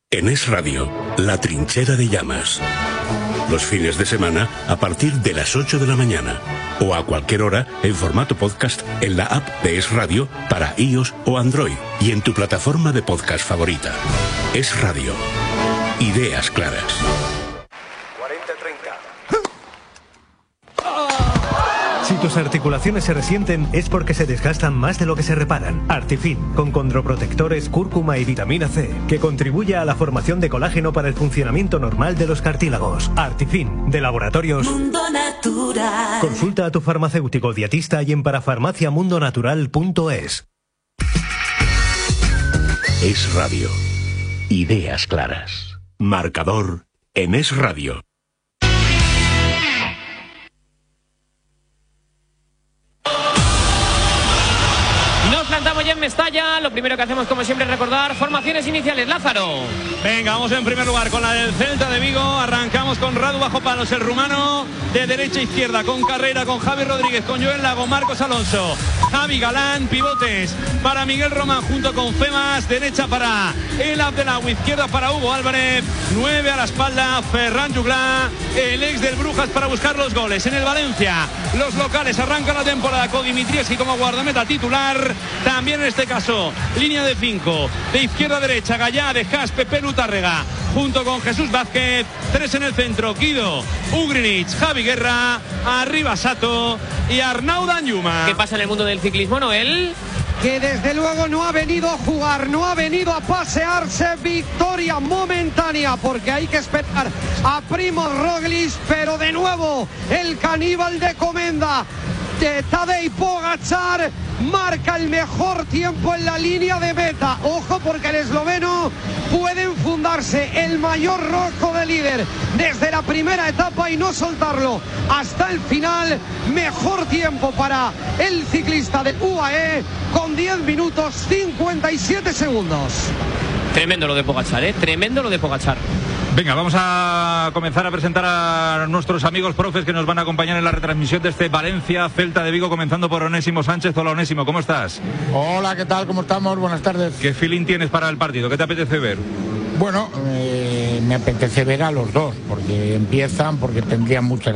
En Es Radio, La Trinchera de Llamas. Los fines de semana a partir de las 8 de la mañana. O a cualquier hora en formato podcast en la app de Es Radio para iOS o Android y en tu plataforma de podcast favorita. Es Radio. Ideas claras. 40-30. Si tus articulaciones se resienten es porque se desgastan más de lo que se reparan. Artifin, con condroprotectores, cúrcuma y vitamina C, que contribuye a la formación de colágeno para el funcionamiento normal de los cartílagos. Artifin, de Laboratorios Mundo Natural. Consulta a tu farmacéutico dietista y en parafarmaciamundonatural.es. Es Radio. Ideas claras. Marcador en Es Radio. Plantamos ya en Mestalla. Lo primero que hacemos, como siempre, es recordar formaciones iniciales. Lázaro. Venga, vamos en primer lugar con la del Celta de Vigo. Arrancamos con Radu bajo palos, el rumano, de derecha a izquierda, con Carrera, con Javi Rodríguez, con Joel Lago, Marcos Alonso, Javi Galán, pivotes para Miguel Román junto con Femas, derecha para El Abdelawi, izquierda para Hugo Álvarez, 9 a la espalda, Ferran Juglà, el ex del Brujas, para buscar los goles. En el Valencia, los locales arrancan la temporada con Dimitrievski como guardameta titular. También en este caso, línea de 5, de izquierda a derecha, Gallá, de Jas, Pepe Lutárrega, junto con Jesús Vázquez, 3 en el centro, Guido, Ugrinic, Javi Guerra, arriba Sato y Arnau Danjuma. ¿Qué pasa en el mundo del ciclismo, Noel? Que desde luego no ha venido a jugar, no ha venido a pasearse. Victoria momentánea, porque hay que esperar a Primož Roglič, pero de nuevo el caníbal de Comenda, de Tadej Pogačar, marca el mejor tiempo en la línea de meta. Ojo, porque el esloveno puede enfundarse el mayor rosco de líder desde la primera etapa y no soltarlo hasta el final. Mejor tiempo para el ciclista del UAE con 10 minutos 57 segundos. Tremendo lo de Pogačar, tremendo lo de Pogačar. Venga, vamos a comenzar a presentar a nuestros amigos profes que nos van a acompañar en la retransmisión de este Valencia Celta de Vigo, comenzando por Onésimo Sánchez. Hola, Onésimo, ¿cómo estás? Hola, ¿qué tal? ¿Cómo estamos? Buenas tardes. ¿Qué feeling tienes para el partido? ¿Qué te apetece ver? Bueno, me apetece ver a los dos, porque empiezan, porque tendrían muchas